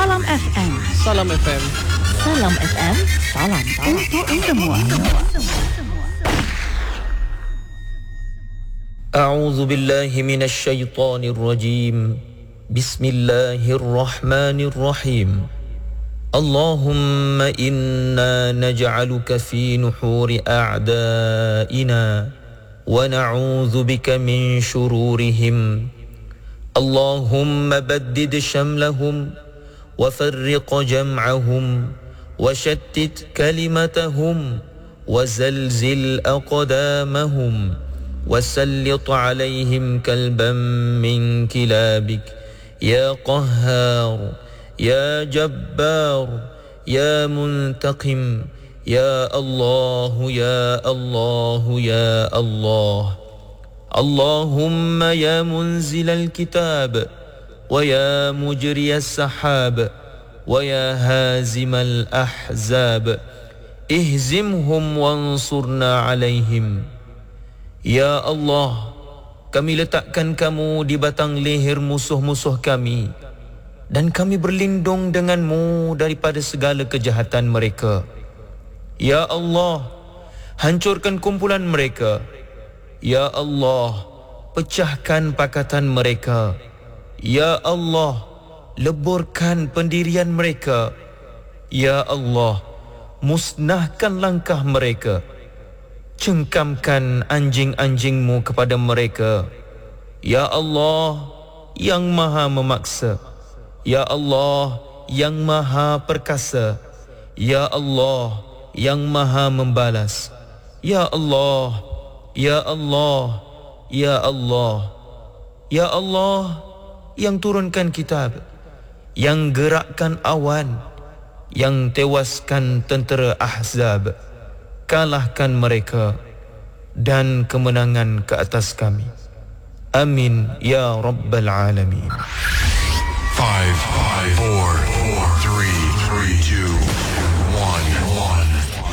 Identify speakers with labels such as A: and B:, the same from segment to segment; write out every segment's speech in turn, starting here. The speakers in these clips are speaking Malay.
A: Salam FM.
B: Salam FM.
A: Salam FM. Salam untuk semua.
C: أعوذ بالله من الشيطان الرجيم بسم الله الرحمن الرحيم اللهم إنا نجعلك في نحور أعدائنا ونعوذ بك من شرورهم اللهم بدد شملهم وفرق جمعهم وشتت كلمتهم وزلزل أقدامهم وسلط عليهم كلبا من كلابك يا قهار يا جبار يا منتقم يا الله يا الله يا الله اللهم يا منزل الكتاب ويا مجري السحاب ويا هازم الأحزاب اهزمهم وانصرنا عليهم. Ya Allah, kami letakkan kamu di batang leher musuh-musuh kami dan kami berlindung denganmu daripada segala kejahatan mereka. Ya Allah, hancurkan kumpulan mereka. Ya Allah, pecahkan pakatan mereka. Ya Allah, leburkan pendirian mereka. Ya Allah, musnahkan langkah mereka. Cengkamkan anjing-anjingmu kepada mereka. Ya Allah, yang maha memaksa. Ya Allah, yang maha perkasa. Ya Allah, yang maha membalas. Ya Allah, Ya Allah, Ya Allah, Ya Allah, yang turunkan kitab, yang gerakkan awan, yang tewaskan tentera Ahzab. Kalahkan mereka dan kemenangan ke atas kami. Amin ya Rabbal Alamin.
D: 5, 4, 3, 2, 1.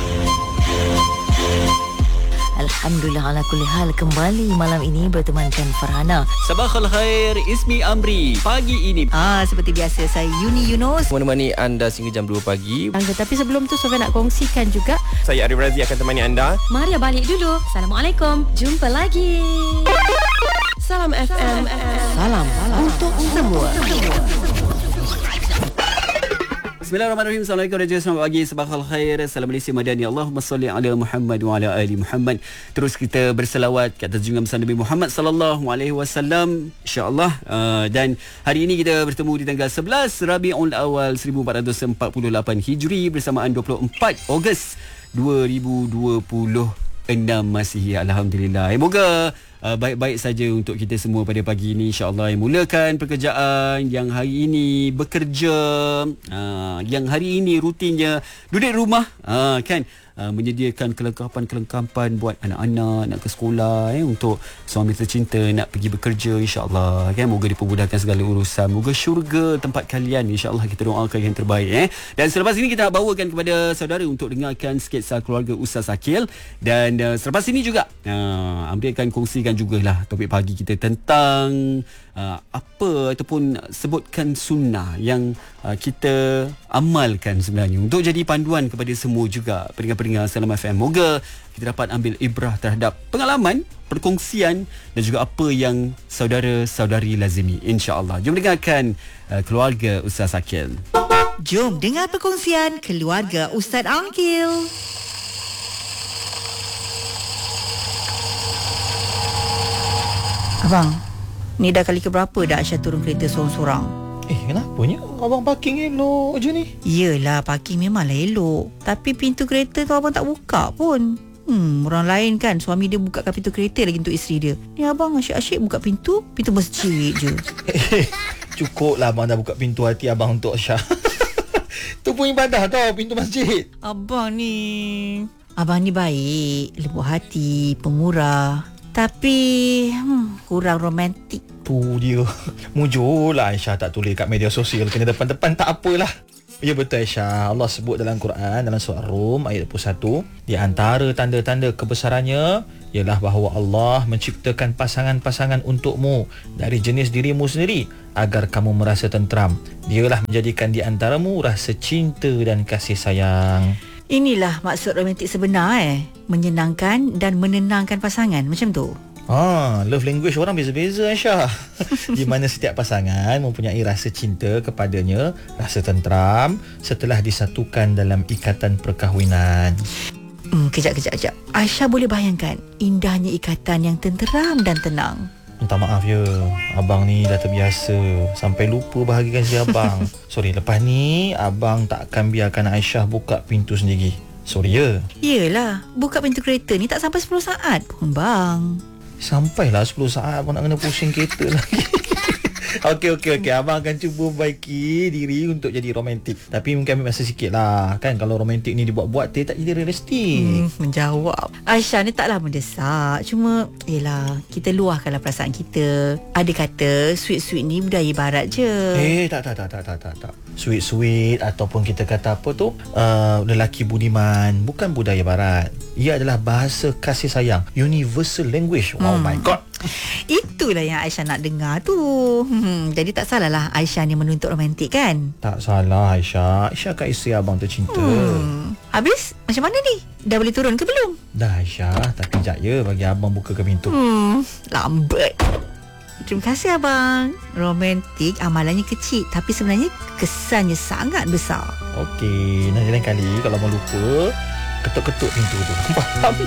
A: Alhamdulillah ala kulli hal, kembali malam ini bertemankan Farhana.
B: Sabahal khair, Ismi Amri. Pagi ini
A: Seperti biasa saya Yuni Yunus
B: menemani anda sehingga jam 2 pagi.
A: Tapi sebelum tu Sofia nak kongsikan juga.
B: Saya Arif Razi akan temani anda.
E: Maria balik dulu. Assalamualaikum. Jumpa lagi. Salam FM.
A: Salam untuk semua.
B: Bismillahirrahmanirrahim. Assalamualaikum warahmatullahi wabarakatuh. Selamat pagi, sabahal khair. Salam Malaysia Madani. Allahumma salli ala Muhammad wa ala ali Muhammad. Terus kita berselawat ke atas junjungan besar Nabi Muhammad sallallahu alaihi wasallam, insya-Allah. Dan hari ini kita bertemu di tanggal 11 Rabiul Awal 1448 Hijri bersamaan 24 Ogos 2026 Masihi. Alhamdulillah. Moga baik-baik saja untuk kita semua pada pagi ini, insya-Allah. Yang mulakan pekerjaan, yang hari ini bekerja, yang hari ini rutinnya duduk di rumah, kan, menyediakan kelengkapan buat anak-anak nak ke sekolah, untuk suami tercinta nak pergi bekerja, insya-Allah, kan. Moga dipermudahkan segala urusan, moga syurga tempat kalian, insya-Allah. Kita doakan yang terbaik, Dan selepas ini kita nak bawakan kepada saudara untuk dengarkan sketsa keluarga Ustaz Akil. Dan selepas ini juga Amri akan kongsikan jugalah topik pagi kita tentang apa ataupun sebutkan sunnah yang kita amalkan sebenarnya untuk jadi panduan kepada semua juga pendengar-pendengar Salam FM. Moga kita dapat ambil ibrah terhadap pengalaman, perkongsian dan juga apa yang saudara-saudari lazimi, insya-Allah. Jom dengarkan keluarga Ustaz Akil.
A: Jom dengar perkongsian keluarga Ustaz Akil. Abang, ni dah kali keberapa dah Aisyah turun kereta seorang-seorang?
F: Kenapanya? Abang parking elok je ni.
A: Yelah, parking memanglah elok, tapi pintu kereta tu abang tak buka pun. Orang lain kan suami dia bukakan pintu kereta lagi untuk isteri dia. Ni abang asyik-asyik buka pintu masjid je.
F: Cukup lah abang dah buka pintu hati abang untuk Aisyah. Tu pun ibadah tau, pintu masjid.
A: Abang ni baik, lembut hati, pemurah, tapi kurang romantik.
F: Tu dia. Mujur lah Aisyah tak tulis kat media sosial. Kena depan-depan tak apalah. Ya betul Aisyah. Allah sebut dalam Quran dalam surah Rum ayat 21, di antara tanda-tanda kebesarannya ialah bahawa Allah menciptakan pasangan-pasangan untukmu dari jenis dirimu sendiri agar kamu merasa tenteram. Dialah menjadikan di antaramu rasa cinta dan kasih sayang.
A: Inilah maksud romantik sebenar menyenangkan dan menenangkan pasangan macam tu.
F: Love language orang beza-beza Aisyah. Di mana setiap pasangan mempunyai rasa cinta kepadanya, rasa tenteram setelah disatukan dalam ikatan perkahwinan.
A: Kejap. Aisyah boleh bayangkan indahnya ikatan yang tenteram dan tenang.
F: Minta maaf ya, abang ni dah terbiasa sampai lupa bahagikan si abang. Sorry, lepas ni abang tak akan biarkan Aisyah buka pintu sendiri. Sorry ya.
A: Yelah, buka pintu kereta ni tak sampai 10 saat pun bang.
F: Sampailah 10 saat abang nak kena pusing kereta lagi. Okey. Abang akan cuba baiki diri untuk jadi romantik. Tapi mungkin ambil masa sikit lah. Kan kalau romantik ni dibuat-buat, dia tak jadi realistik.
A: Menjawab. Aisyah ni taklah mendesak. Cuma, yelah, kita luahkanlah perasaan kita. Ada kata, sweet-sweet ni budaya barat je.
F: Tak. Sweet-sweet ataupun kita kata apa tu, lelaki budiman bukan budaya barat. Ia adalah bahasa kasih sayang, universal language. Oh my god.
A: Itulah yang Aisyah nak dengar tu. Jadi tak salahlah Aisyah ni menuntut romantik kan?
F: Tak salah Aisyah. Aisyah kan isteri abang tercinta.
A: Habis macam mana ni? Dah boleh turun ke belum?
F: Dah Aisyah, tapi sekejap je bagi abang buka ke pintu.
A: Lambat. Terima kasih abang. Romantik amalannya kecil, tapi sebenarnya kesannya sangat besar.
F: Okey, nanti lain kali kalau abang lupa, ketuk-ketuk pintu tu. Faham?